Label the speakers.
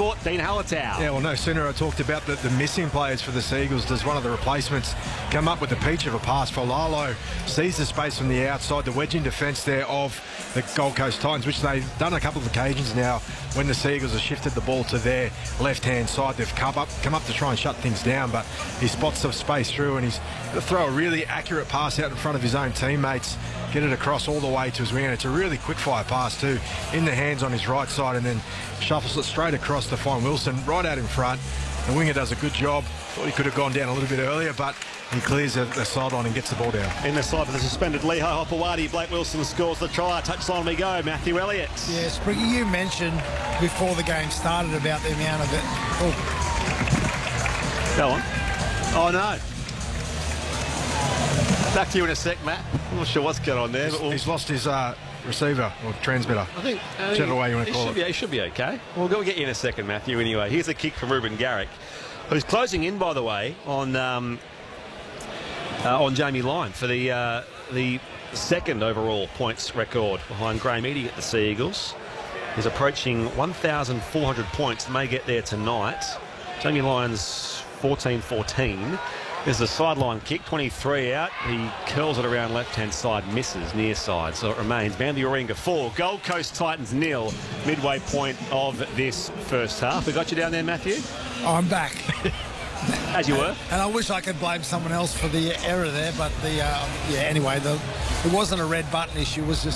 Speaker 1: Sport, Dean Hallertau.
Speaker 2: Yeah, well, no sooner I talked about the missing players for the Seagulls does one of the replacements come up with a peach of a pass for Lalo. Sees the space from the outside, the wedging defence there of the Gold Coast Titans, which they've done a couple of occasions now when the Seagulls have shifted the ball to their left-hand side. They've come up to try and shut things down, but he spots the space through and he's going to throw a really accurate pass out in front of his own teammates, get it across all the way to his winger. It's a really quick-fire pass too, in the hands on his right side, and then shuffles it straight across to find Wilson right out in front. The winger does a good job. Thought he could have gone down a little bit earlier, but he clears the sideline and gets the ball down.
Speaker 1: In the side for the suspended Leho Hopewadi, Blake Wilson scores the try. Touchline we go. Matthew Elliott.
Speaker 3: Yeah, Spriggy, you mentioned before the game started about the amount of it. Oh.
Speaker 1: Go on. Oh, no. Back to you in a sec, Matt. I'm not sure what's going on there.
Speaker 2: He's lost his receiver or transmitter.
Speaker 1: I think
Speaker 2: whichever way you want to call it.
Speaker 1: He should be okay. We'll go get you in a second, Matthew. Anyway, here's a kick from Ruben Garrick, who's closing in, by the way, on Jamie Lyon for the second overall points record behind Graham Eadie at the Sea Eagles. He's approaching 1,400 points. May get there tonight. Jamie Lyon's 14-14. There's a sideline kick, 23 out. He curls it around left-hand side, misses near side. So it remains Manly Warringah 4, Gold Coast Titans 0, midway point of this first half. We got you down there, Matthew?
Speaker 3: I'm back.
Speaker 1: As you were.
Speaker 3: And I wish I could blame someone else for the error there, but anyway, it wasn't a red button issue. It was just